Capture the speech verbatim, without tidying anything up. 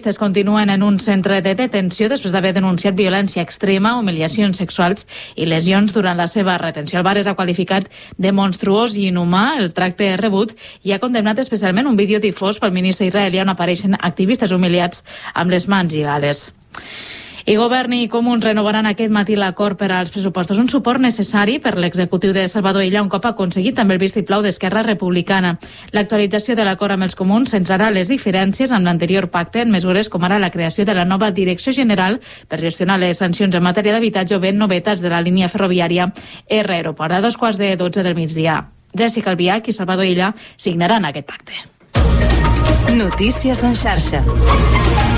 periodistes continuen en un centre de detenció després d'haver denunciat violència extrema, humiliacions sexuals i lesions durant la seva retenció. Álvarez ha qualificat de monstruós i inhumà el tracte rebut i ha condemnat especialment un vídeo difós pel ministre israelià on apareixen activistes humiliats amb les mans lligades. I Govern i Comuns renovaran aquest matí l'acord per als pressupostos, un suport necessari per l'executiu de Salvador Illa un cop aconseguit també el vistiplau d'Esquerra Republicana. L'actualització de l'acord amb els Comuns centrarà les diferències amb l'anterior pacte en mesures com ara la creació de la nova Direcció General per gestionar les sancions en matèria d'habitatge o bé novetats de la línia ferroviària R Aeroport. A dos quarts de dotze del migdia, Jessica Albiach i Salvador Illa signaran aquest pacte. Notícies en xarxa.